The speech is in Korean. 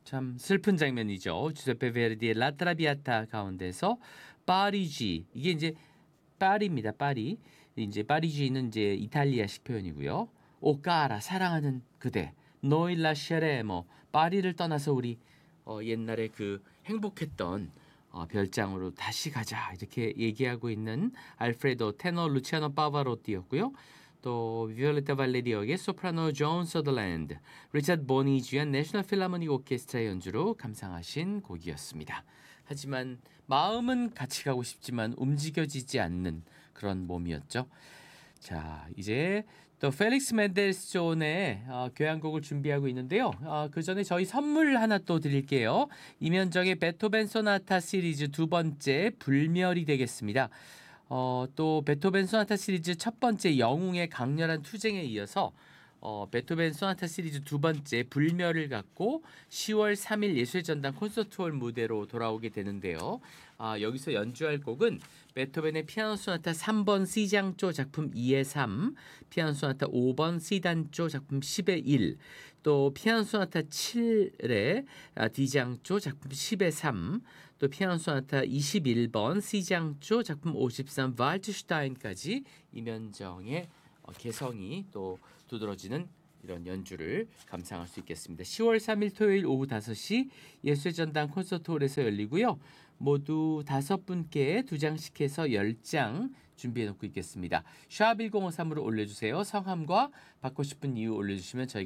참 슬픈 장면이죠. 주세페 베르디의 라트라비아타 가운데서 파리지 이게 이제 파리입니다. 파리. 이제 파리지는 이제 이탈리아식 표현이고요. 오까라 사랑하는 그대. 노이 라쉐레모 파리를 떠나서 우리 옛날에 그 행복했던 별장으로 다시 가자 이렇게 얘기하고 있는 알프레도 테너 루치아노 파바로티였고요. 또 비올레타 발레리 역의 소프라노 존 서더랜드, 리차드 보니지한 내셔널 필하모닉 오케스트라 연주로 감상하신 곡이었습니다. 하지만 마음은 같이 가고 싶지만 움직여지지 않는 그런 몸이었죠. 자, 이제 또 펠릭스 멘델스존의 교향곡을 준비하고 있는데요. 그 전에 저희 선물 하나 또 드릴게요. 임현정의 베토벤 소나타 시리즈 두 번째 불멸이 되겠습니다. 또 베토벤 소나타 시리즈 첫 번째 영웅의 강렬한 투쟁에 이어서 베토벤 소나타 시리즈 두 번째 불멸을 갖고 10월 3일 예술전당 콘서트홀 무대로 돌아오게 되는데요. 여기서 연주할 곡은 베토벤의 피아노 소나타 3번 C장조 작품 2의 3, 피아노 소나타 5번 C단조 작품 10의 1, 또 피아노 소나타 7의 D장조 작품 10의 3, 또 피아노 소나타 21번 C장조 작품 53 발트슈타인까지 임현정의 개성이 또 두드러지는 이런 연주를 감상할 수 있겠습니다. 10월 3일 토요일 오후 5시 예술전당 콘서트홀에서 열리고요. 모두 5분께 2장씩 해서 10장 준비해 놓고 있겠습니다. 샵1053으로 올려주세요. 성함과 받고 싶은 이유 올려주시면 저희가